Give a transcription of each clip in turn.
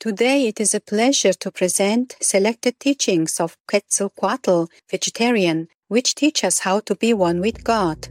Today it is a pleasure to present selected teachings of Quetzalcoatl, vegetarian, which teach us how to be one with God.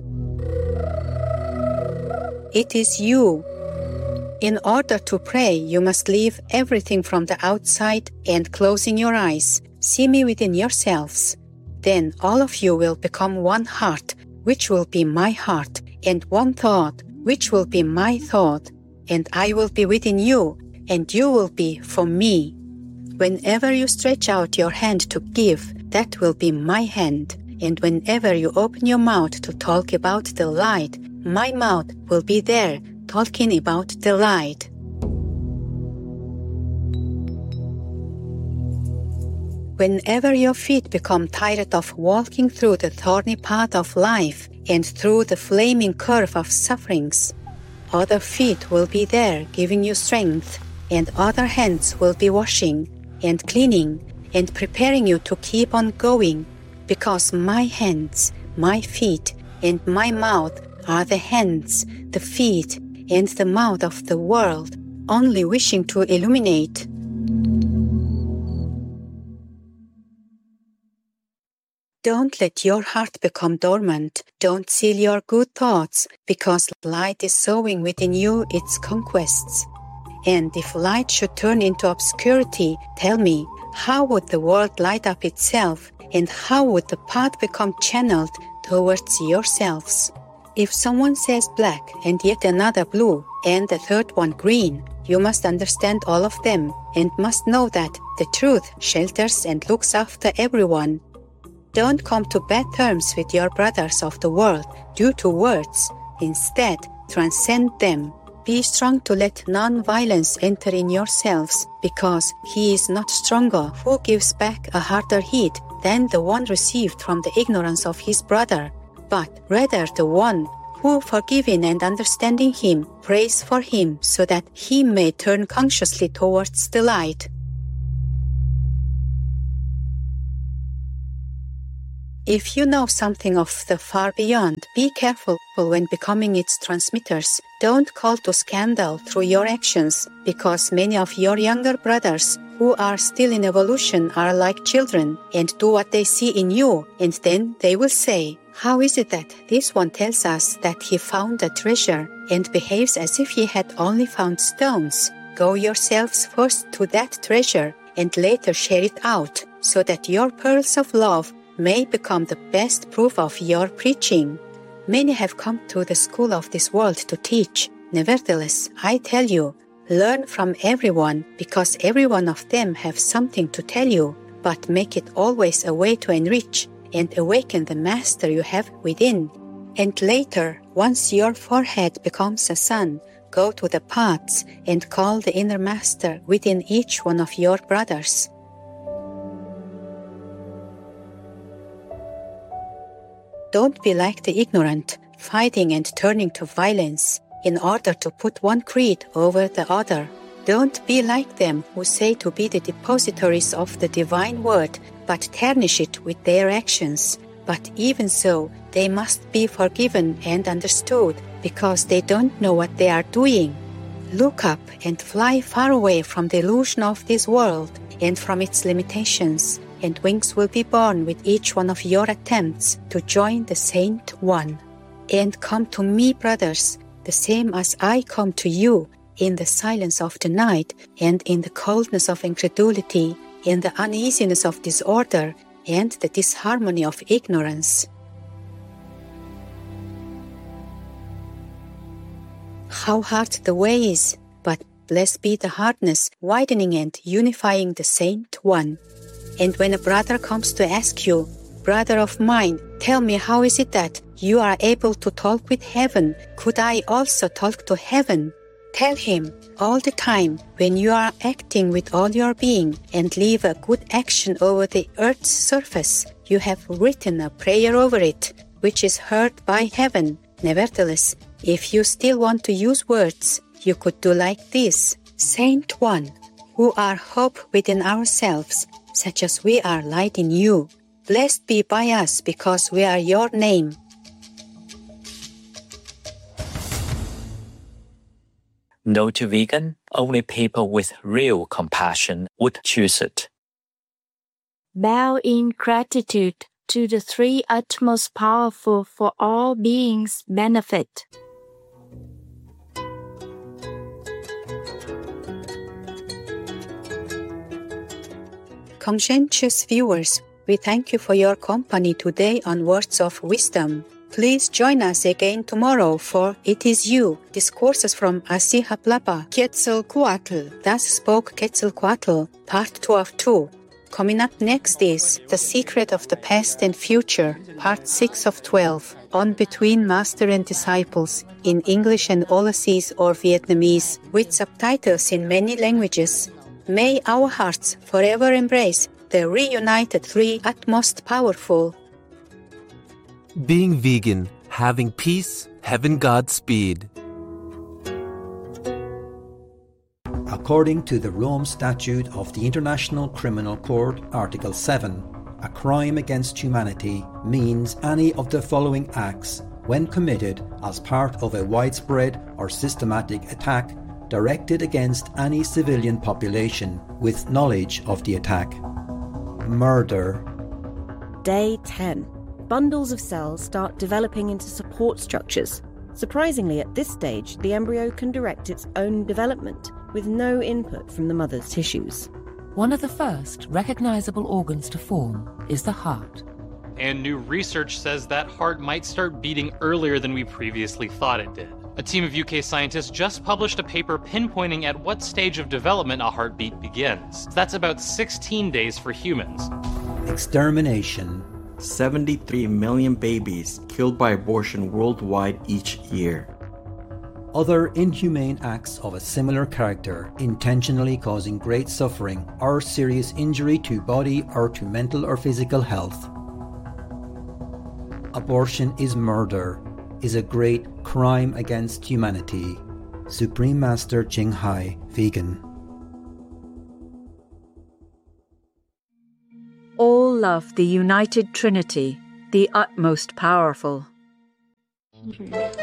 It is you. In order to pray, you must leave everything from the outside and, closing your eyes, see me within yourselves. Then all of you will become one heart, which will be my heart, and one thought, which will be my thought, and I will be within you, and you will be for me. Whenever you stretch out your hand to give, that will be my hand, and whenever you open your mouth to talk about the light, my mouth will be there, talking about the light. Whenever your feet become tired of walking through the thorny path of life and through the flaming curve of sufferings, other feet will be there giving you strength, and other hands will be washing and cleaning and preparing you to keep on going, because my hands, my feet, and my mouth are the hands, the feet, and the mouth of the world, only wishing to illuminate. Don't let your heart become dormant. Don't seal your good thoughts, because light is sowing within you its conquests. And if light should turn into obscurity, tell me, how would the world light up itself, and how would the path become channeled towards yourselves? If someone says black and yet another blue and the third one green, you must understand all of them and must know that the truth shelters and looks after everyone. Don't come to bad terms with your brothers of the world due to words. Instead, transcend them. Be strong to let non-violence enter in yourselves, because he is not stronger who gives back a harder hit than the one received from the ignorance of his brother, but rather the one who, forgiving and understanding him, prays for him so that he may turn consciously towards the light. If you know something of the far beyond, be careful when becoming its transmitters. Don't call to scandal through your actions, because many of your younger brothers who are still in evolution are like children and do what they see in you, and then they will say, "How is it that this one tells us that he found a treasure and behaves as if he had only found stones? Go yourselves first to that treasure and later share it out, so that your pearls of love may become the best proof of your preaching." Many have come to the school of this world to teach. Nevertheless, I tell you, learn from everyone, because every one of them have something to tell you, but make it always a way to enrich and awaken the master you have within. And later, once your forehead becomes a sun, go to the paths and call the inner master within each one of your brothers. Don't be like the ignorant, fighting and turning to violence in order to put one creed over the other. Don't be like them who say to be the depositories of the divine word, but tarnish it with their actions. But even so, they must be forgiven and understood, because they don't know what they are doing. Look up and fly far away from the illusion of this world and from its limitations, and wings will be born with each one of your attempts to join the Saint One. And come to me, brothers, the same as I come to you, in the silence of the night, and in the coldness of incredulity, in the uneasiness of disorder, and the disharmony of ignorance. How hard the way is, but blessed be the hardness, widening and unifying the Saint One. And when a brother comes to ask you, "Brother of mine, tell me, how is it that you are able to talk with heaven? Could I also talk to heaven?" Tell him, all the time, when you are acting with all your being and leave a good action over the earth's surface, you have written a prayer over it, which is heard by heaven. Nevertheless, if you still want to use words, you could do like this: Saint One, who are hope within ourselves, such as we are light in you, blessed be by us because we are your name. No to vegan? Only people with real compassion would choose it. Bow in gratitude to the three utmost powerful for all beings' benefit. Conscientious viewers, we thank you for your company today on Words of Wisdom. Please join us again tomorrow for It Is You, Discourses from Asihaplapa Quetzalcoatl. Thus spoke Quetzalcoatl, Part 2 of 2. Coming up next is The Secret of the Past and Future, Part 6 of 12, on Between Master and Disciples, in English and Aulasese or Vietnamese, with subtitles in many languages. May our hearts forever embrace the reunited three utmost powerful. Being vegan, having peace, having Godspeed. According to the Rome Statute of the International Criminal Court, Article 7, a crime against humanity means any of the following acts when committed as part of a widespread or systematic attack directed against any civilian population with knowledge of the attack. Murder. Day 10. Bundles of cells start developing into support structures. Surprisingly, at this stage, the embryo can direct its own development with no input from the mother's tissues. One of the first recognizable organs to form is the heart. And new research says that heart might start beating earlier than we previously thought it did. A team of UK scientists just published a paper pinpointing at what stage of development a heartbeat begins. That's about 16 days for humans. Extermination. 73 million babies killed by abortion worldwide each year. Other inhumane acts of a similar character, intentionally causing great suffering or serious injury to body or to mental or physical health. Abortion is murder, is a great crime against humanity. Supreme Master Ching Hai, vegan. All love the United Trinity, the utmost powerful.